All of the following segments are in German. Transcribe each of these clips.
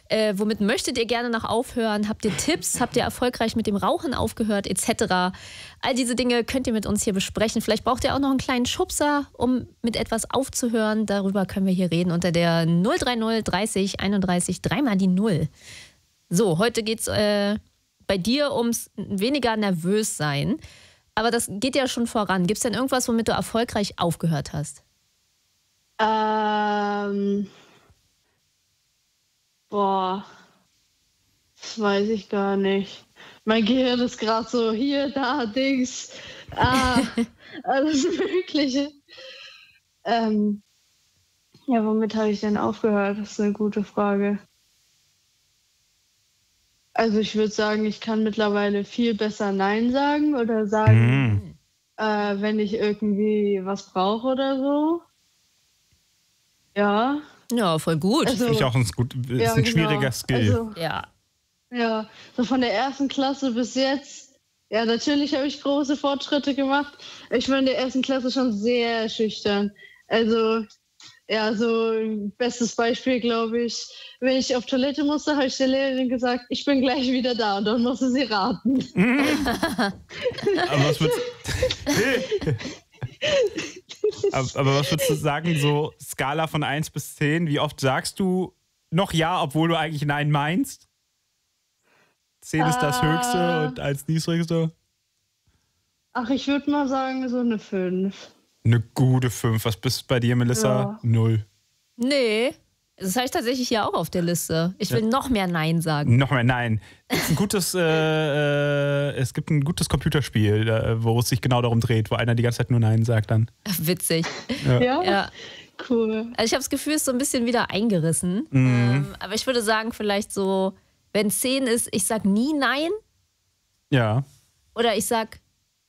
Womit möchtet ihr gerne noch aufhören? Habt ihr Tipps? Habt ihr erfolgreich mit dem Rauchen aufgehört, etc.? All diese Dinge könnt ihr mit uns hier besprechen. Vielleicht braucht ihr auch noch einen kleinen Schubser, um mit etwas aufzuhören. Darüber können wir hier reden unter der 030 30 31 3 die 0. So, heute geht es bei dir ums weniger nervös sein. Aber das geht ja schon voran. Gibt es denn irgendwas, womit du erfolgreich aufgehört hast? Boah, das weiß ich gar nicht. Mein Gehirn ist gerade so hier, da, Dings, alles Mögliche. Ja, womit habe ich denn aufgehört? Das ist eine gute Frage. Also ich würde sagen, ich kann mittlerweile viel besser Nein sagen oder sagen, wenn ich irgendwie was brauche oder so. Ja. Ja, voll gut. Also, finde ich auch ein schwieriger Skill. Also, ja, so von der 1. Klasse bis jetzt, ja, natürlich habe ich große Fortschritte gemacht. Ich war in der 1. Klasse schon sehr schüchtern. Also, ja, so bestes Beispiel, glaube ich, wenn ich auf Toilette musste, habe ich der Lehrerin gesagt, ich bin gleich wieder da und dann musste sie raten. Aber was würdest du sagen, so Skala von 1 bis 10, wie oft sagst du noch ja, obwohl du eigentlich Nein meinst? 10 ist das Höchste und 1 niedrigste? Ach, ich würde mal sagen, so eine 5. Eine gute 5. Was bist du bei dir, Melissa? Ja. 0. Nee, das habe ich tatsächlich hier auch auf der Liste. Ich will noch mehr Nein sagen. Noch mehr Nein. Es gibt ein gutes Computerspiel, wo es sich genau darum dreht, wo einer die ganze Zeit nur Nein sagt dann. Witzig. Ja? Cool. Also ich habe das Gefühl, es ist so ein bisschen wieder eingerissen. Aber ich würde sagen, vielleicht so, wenn 10 ist, ich sag nie Nein. Ja. Oder ich sag,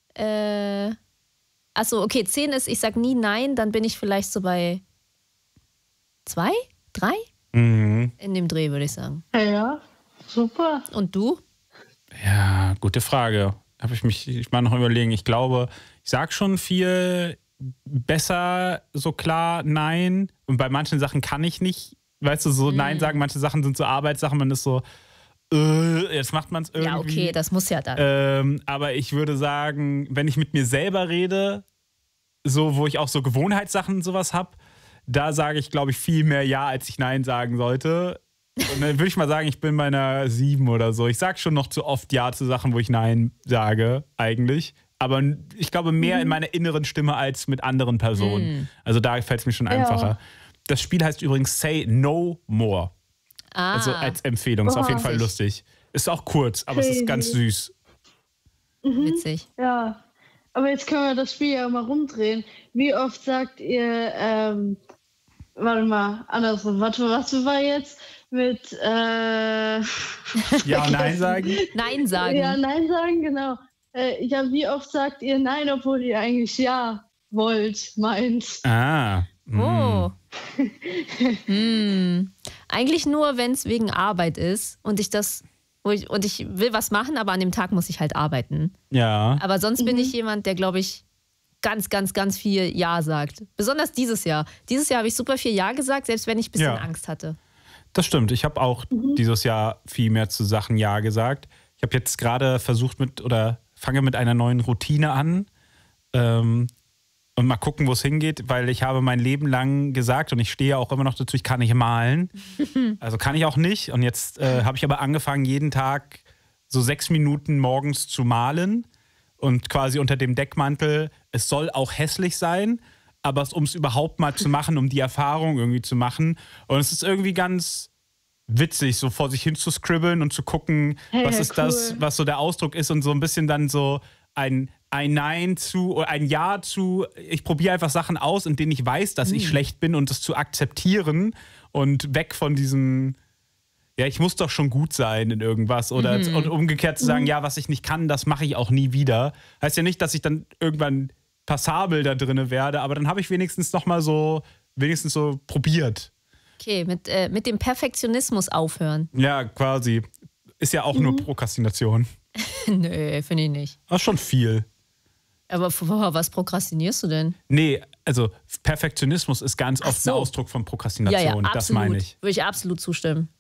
achso, okay, 10 ist, ich sag nie Nein, dann bin ich vielleicht so bei 2, 3? In dem Dreh, würde ich sagen. Ja, super. Und du? Ja, gute Frage. Ich mal noch überlegen. Ich glaube, ich sag schon viel besser so klar Nein. Und bei manchen Sachen kann ich nicht, weißt du, so Nein sagen. Manche Sachen sind so Arbeitssachen, man ist so, jetzt macht man es irgendwie. Ja, okay, das muss ja dann. Aber ich würde sagen, wenn ich mit mir selber rede, so wo ich auch so Gewohnheitssachen und sowas habe, da sage ich, glaube ich, viel mehr Ja, als ich Nein sagen sollte. Und dann würde ich mal sagen, ich bin bei einer 7 oder so. Ich sage schon noch zu oft Ja zu Sachen, wo ich Nein sage, eigentlich. Aber ich glaube mehr in meiner inneren Stimme als mit anderen Personen. Also da fällt es mir schon einfacher. Das Spiel heißt übrigens Say No More. Also als Empfehlung. Ist auf jeden Fall lustig. Ist auch kurz, aber es ist ganz süß. Witzig. Ja, aber jetzt können wir das Spiel ja mal rumdrehen. Wie oft sagt ihr, warte mal, andersrum. Warte mal, was war jetzt mit Ja, Nein sagen? Nein sagen. Ja, Nein sagen, genau. Ja, wie oft sagt ihr Nein, obwohl ihr eigentlich Ja wollt, meint? Oh. Eigentlich nur, wenn es wegen Arbeit ist und ich will was machen, aber an dem Tag muss ich halt arbeiten. Ja. Aber sonst bin ich jemand, der, glaube ich, ganz, ganz, ganz viel Ja sagt. Besonders dieses Jahr. Dieses Jahr habe ich super viel Ja gesagt, selbst wenn ich ein bisschen Angst hatte. Das stimmt. Ich habe auch dieses Jahr viel mehr zu Sachen Ja gesagt. Ich habe jetzt gerade fange mit einer neuen Routine an und mal gucken, wo es hingeht, weil ich habe mein Leben lang gesagt und ich stehe auch immer noch dazu, ich kann nicht malen. Also kann ich auch nicht. Und jetzt habe ich aber angefangen, jeden Tag so 6 Minuten morgens zu malen und quasi unter dem Deckmantel, es soll auch hässlich sein, aber um es überhaupt mal zu machen, um die Erfahrung irgendwie zu machen. Und es ist irgendwie ganz witzig, so vor sich hin zu scribbeln und zu gucken, was ist das, was so der Ausdruck ist und so ein bisschen dann so ein Nein zu oder ein Ja zu, ich probiere einfach Sachen aus, in denen ich weiß, dass ich schlecht bin und das zu akzeptieren und weg von diesem, ja, ich muss doch schon gut sein in irgendwas oder und umgekehrt zu sagen, ja, was ich nicht kann, das mache ich auch nie wieder. Heißt ja nicht, dass ich dann irgendwann passabel da drin werde, aber dann habe ich wenigstens so probiert. Okay, mit dem Perfektionismus aufhören. Ja, quasi. Ist ja auch nur Prokrastination. Nö, finde ich nicht. Das ist schon viel. Aber was prokrastinierst du denn? Nee, also Perfektionismus ist ganz oft ein Ausdruck von Prokrastination. Ja, das meine ich. Würde ich absolut zustimmen.